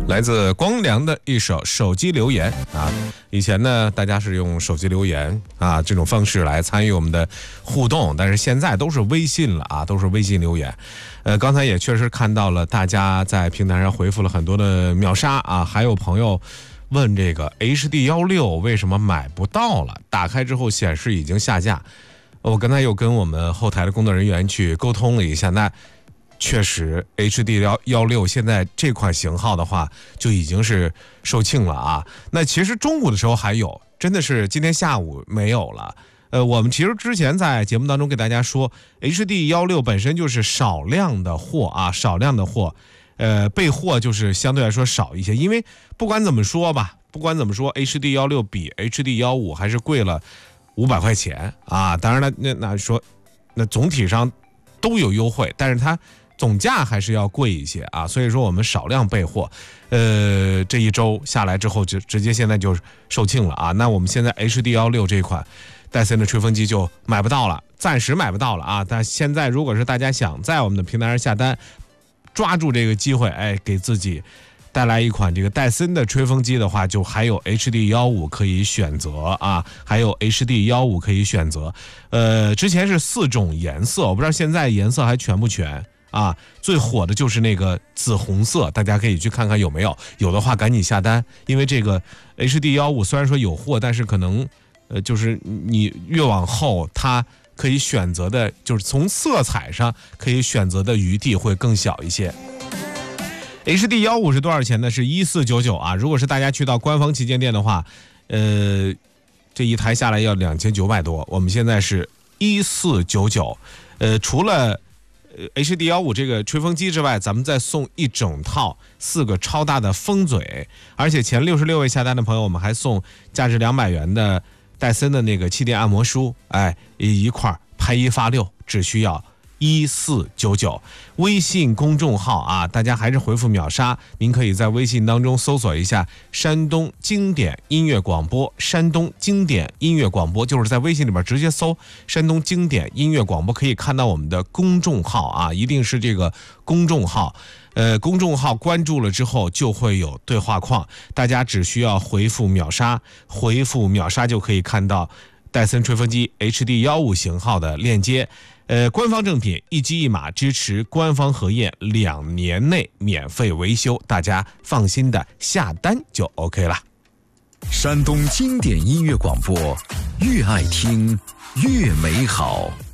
来自光良的一首手机留言啊，以前呢大家是用手机留言啊这种方式来参与我们的互动，但是现在都是微信了啊，都是微信留言。刚才也确实看到了大家在平台上回复了很多的秒杀啊，还有朋友问这个 HD16为什么买不到了，打开之后显示已经下架。我刚才又跟我们后台的工作人员去沟通了一下，那确实 HD16现在这款型号的话就已经是售罄了啊。那其实中午的时候还有，真的是今天下午没有了。我们其实之前在节目当中给大家说 HD16本身就是少量的货啊，少量的货，备货就是相对来说少一些，因为不管怎么说吧，不管怎么说 HD16比 HD15还是贵了500块钱啊。当然了，那说那总体上都有优惠，但是它总价还是要贵一些啊，所以说我们少量备货，这一周下来之后就直接现在就售罄了啊。那我们现在 HD16这款戴森的吹风机就买不到了，暂时买不到了啊。但现在如果是大家想在我们的平台上下单，抓住这个机会，给自己带来一款这个戴森的吹风机的话，就还有 HD15可以选择啊，还有 HD15可以选择。之前是4种颜色，我不知道现在颜色还全不全啊。最火的就是那个紫红色，大家可以去看看有没有，有的话赶紧下单，因为这个 HD15虽然说有货，但是可能就是你越往后它可以选择的，就是从色彩上可以选择的余地会更小一些。HD15是多少钱呢？是1499啊。如果是大家去到官方旗舰店的话，这一台下来要2900多，我们现在是1499。除了HD15这个吹风机之外，咱们再送一整套4个超大的风嘴，而且前66位下单的朋友，我们还送价值200元的戴森的那个气垫按摩梳，一块拍1发6，只需要1499。微信公众号啊，大家还是回复秒杀，您可以在微信当中搜索一下山东经典音乐广播，山东经典音乐广播，就是在微信里边直接搜山东经典音乐广播，可以看到我们的公众号啊，一定是这个公众号。公众号关注了之后就会有对话框，大家只需要回复秒杀，回复秒杀就可以看到戴森吹风机 HD15型号的链接。官方正品一机一码，支持官方核验，2年内免费维修，大家放心的下单就 OK 了。 山东经典音乐广播，越爱听越美好。